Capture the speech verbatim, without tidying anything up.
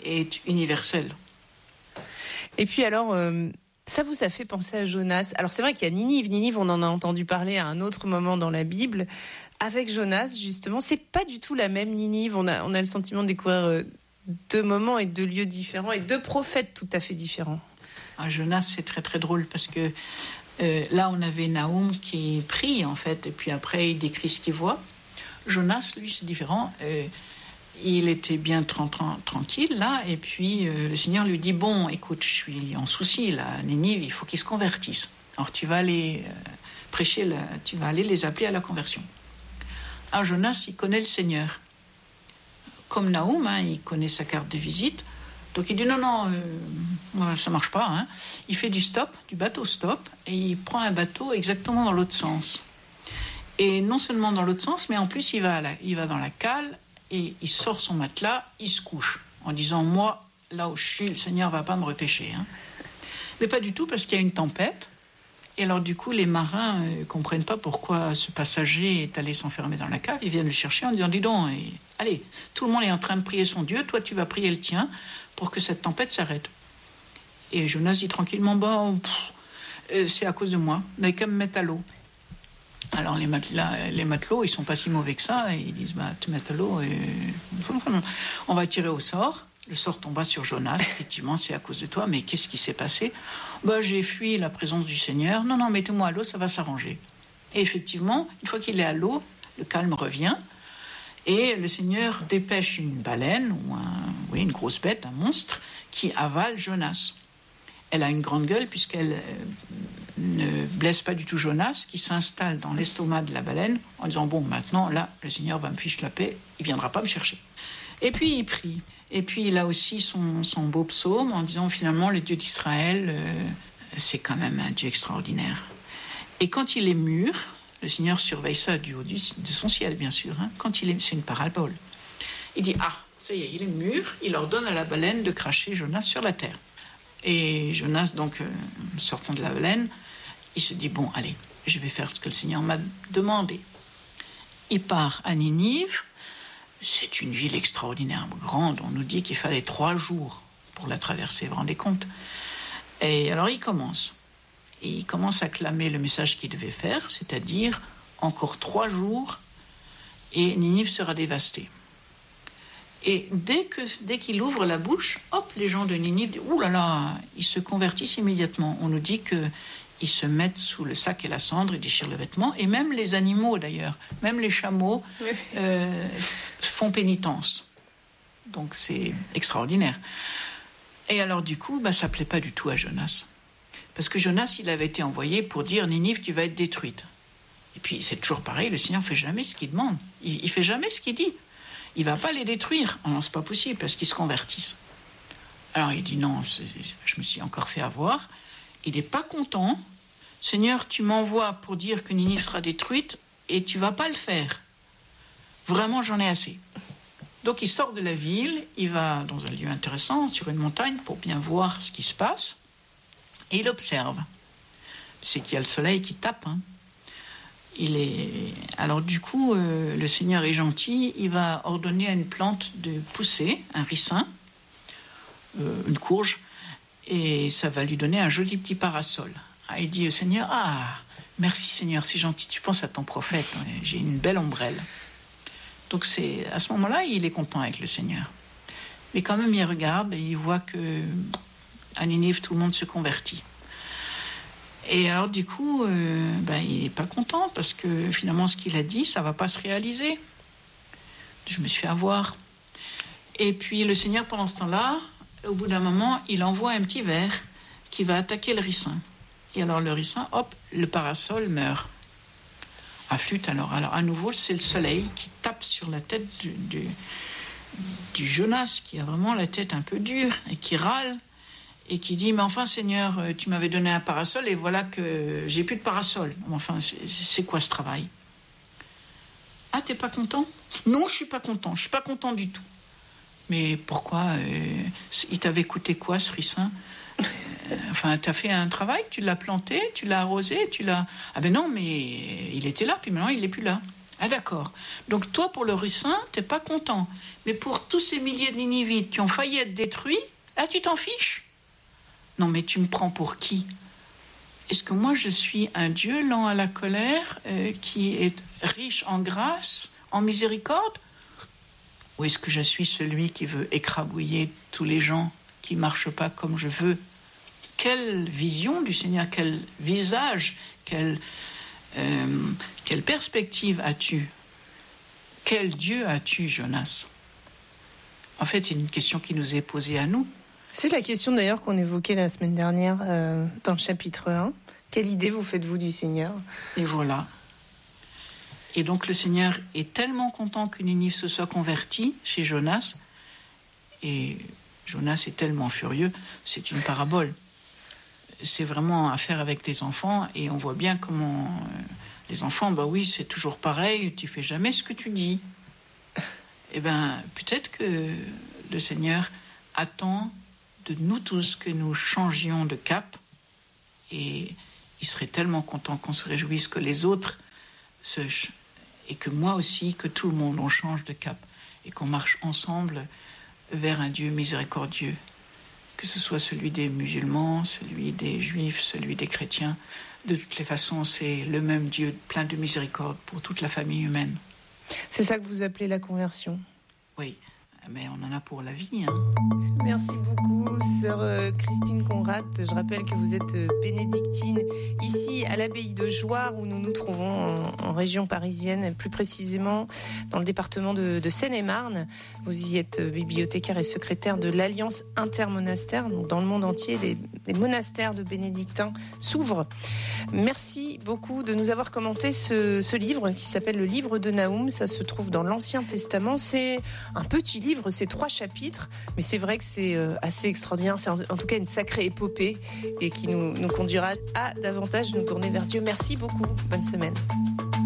est universel. Et puis alors, euh, ça vous a fait penser à Jonas. Alors c'est vrai qu'il y a Ninive. Ninive, on en a entendu parler à un autre moment dans la Bible. Avec Jonas, justement, c'est pas du tout la même Ninive. On a, on a le sentiment de découvrir euh, deux moments et deux lieux différents et deux prophètes tout à fait différents. À Jonas, c'est très très drôle parce que euh, là, on avait Naoum qui prie en fait, et puis après, il décrit ce qu'il voit. Jonas, lui, c'est différent. Euh, il était bien tra- tra- tranquille là, et puis euh, le Seigneur lui dit bon, écoute, je suis en souci là, Ninive, il faut qu'ils se convertissent. Alors tu vas aller euh, prêcher, la, tu vas aller les appeler à la conversion. Alors Jonas, il connaît le Seigneur, comme Naoum, hein, il connaît sa carte de visite. Donc il dit non, non, euh, ça marche pas. Hein. Il fait du stop, du bateau stop, et il prend un bateau exactement dans l'autre sens. Et non seulement dans l'autre sens, mais en plus il va, à la, il va dans la cale, et il sort son matelas, il se couche, en disant moi, là où je suis, le Seigneur va pas me repêcher. Hein. Mais pas du tout, parce qu'il y a une tempête. Et alors du coup, les marins ne euh, comprennent pas pourquoi ce passager est allé s'enfermer dans la cave. Ils viennent le chercher en disant dis donc, et, allez, tout le monde est en train de prier son Dieu, toi tu vas prier le tien pour que cette tempête s'arrête. Et Jonas dit tranquillement bon, pff, euh, c'est à cause de moi, vous n'avez qu'à me mettre à l'eau. Alors les, matelas, les matelots, ils sont pas si mauvais que ça, et ils disent bah, te mettre à l'eau, et... on va tirer au sort. Le sort tomba sur Jonas, effectivement, c'est à cause de toi, mais qu'est-ce qui s'est passé ? Bah, j'ai fui la présence du Seigneur. Non, non, mettez-moi à l'eau, ça va s'arranger. Et effectivement, une fois qu'il est à l'eau, le calme revient, et le Seigneur dépêche une baleine, ou un, oui, une grosse bête, un monstre, qui avale Jonas. Elle a une grande gueule, puisqu'elle euh, ne blesse pas du tout Jonas, qui s'installe dans l'estomac de la baleine, en disant, bon, maintenant, là, le Seigneur va me fiche la paix, il ne viendra pas me chercher. Et puis, il prie. Et puis il a aussi son, son beau psaume en disant finalement le Dieu d'Israël, euh, c'est quand même un Dieu extraordinaire. Et quand il est mûr, le Seigneur surveille ça du haut du, de son ciel bien sûr, hein, quand il est, c'est une parabole. Il dit ah, ça y est, il est mûr, il ordonne à la baleine de cracher Jonas sur la terre. Et Jonas donc, euh, sortant de la baleine, il se dit bon allez, je vais faire ce que le Seigneur m'a demandé. Il part à Ninive. C'est une ville extraordinairement grande. On nous dit qu'il fallait trois jours pour la traverser, vous vous rendez compte ? Et alors il commence. Et il commence à clamer le message qu'il devait faire, c'est-à-dire encore trois jours et Ninive sera dévastée. Et dès, que, dès qu'il ouvre la bouche, hop, les gens de Ninive disent « Ouh là là !» Ils se convertissent immédiatement. On nous dit qu'ils se mettent sous le sac et la cendre, ils déchirent le vêtement, et même les animaux d'ailleurs, même les chameaux oui. euh, font pénitence. Donc c'est extraordinaire. Et alors du coup, bah, ça ne plaît pas du tout à Jonas. Parce que Jonas, il avait été envoyé pour dire « Ninive, tu vas être détruite ». Et puis c'est toujours pareil, le Seigneur ne fait jamais ce qu'il demande. Il ne fait jamais ce qu'il dit. Il ne va pas les détruire. Oh non, ce n'est pas possible parce qu'ils se convertissent. Alors il dit non, c'est, je me suis encore fait avoir. Il n'est pas content. Seigneur, tu m'envoies pour dire que Ninive sera détruite et tu ne vas pas le faire. Vraiment, j'en ai assez. Donc il sort de la ville, il va dans un lieu intéressant, sur une montagne, pour bien voir ce qui se passe. Et il observe. C'est qu'il y a le soleil qui tape. Hein. Il est... Alors du coup, euh, le Seigneur est gentil, il va ordonner à une plante de pousser, un ricin, euh, une courge, et ça va lui donner un joli petit parasol. Ah, il dit au Seigneur, ah, merci Seigneur, c'est gentil, tu penses à ton prophète, j'ai une belle ombrelle. Donc c'est, à ce moment-là, il est content avec le Seigneur. Mais quand même, il regarde et il voit que à Ninive, tout le monde se convertit. Et alors du coup, euh, ben, il n'est pas content parce que finalement ce qu'il a dit, ça ne va pas se réaliser. Je me suis fait avoir. Et puis le Seigneur, pendant ce temps-là, au bout d'un moment, il envoie un petit ver qui va attaquer le ricin. Et alors le ricin, hop, le parasol meurt. À flûte alors. Alors à nouveau, c'est le soleil qui tape sur la tête du, du, du Jonas, qui a vraiment la tête un peu dure et qui râle. Et qui dit, mais enfin Seigneur, tu m'avais donné un parasol et voilà que j'ai plus de parasol. Enfin, c'est, c'est quoi ce travail ? Ah, t'es pas content ? Non, je suis pas content, je suis pas content du tout. Mais pourquoi euh, il t'avait coûté quoi ce ricin ? euh, Enfin, t'as fait un travail, tu l'as planté, tu l'as arrosé, tu l'as... Ah ben non, mais il était là, puis maintenant il est plus là. Ah d'accord. Donc toi, pour le ricin, t'es pas content. Mais pour tous ces milliers de Ninivites qui ont failli être détruits, là, tu t'en fiches? Non, mais tu me prends pour qui? Est-ce que moi, je suis un Dieu lent à la colère, euh, qui est riche en grâce, en miséricorde? Ou est-ce que je suis celui qui veut écrabouiller tous les gens qui ne marchent pas comme je veux? Quelle vision du Seigneur, quel visage, quelle, euh, quelle perspective as-tu? Quel Dieu as-tu, Jonas? En fait, c'est une question qui nous est posée à nous. C'est la question d'ailleurs qu'on évoquait la semaine dernière euh, dans le chapitre un. Quelle idée vous faites-vous du Seigneur? Et voilà. Et donc le Seigneur est tellement content que Ninive se soit convertie chez Jonas. Et Jonas est tellement furieux, c'est une parabole. C'est vraiment à faire avec les enfants. Et on voit bien comment euh, les enfants, bah oui, c'est toujours pareil, tu fais jamais ce que tu dis. Eh bien, peut-être que le Seigneur attend de nous tous que nous changions de cap. Et il serait tellement content qu'on se réjouisse que les autres se... et que moi aussi, que tout le monde, on change de cap et qu'on marche ensemble vers un Dieu miséricordieux, que ce soit celui des musulmans, celui des juifs, celui des chrétiens. De toutes les façons, c'est le même Dieu plein de miséricorde pour toute la famille humaine. C'est ça que vous appelez la conversion? Oui, mais on en a pour la vie. Hein. Merci beaucoup, sœur Christine Conrad. Je rappelle que vous êtes bénédictine ici à l'abbaye de Jouarre, où nous nous trouvons en, en région parisienne, plus précisément dans le département de, de Seine-et-Marne. Vous y êtes bibliothécaire et secrétaire de l'Alliance intermonastère. Donc dans le monde entier, les, les monastères de bénédictins s'ouvrent. Merci beaucoup de nous avoir commenté ce, ce livre qui s'appelle le livre de Nahum. Ça se trouve dans l'Ancien Testament. C'est un petit livre. C'est trois chapitres, mais c'est vrai que c'est assez extraordinaire. C'est en tout cas une sacrée épopée et qui nous, nous conduira à davantage nous tourner vers Dieu. Merci beaucoup. Bonne semaine.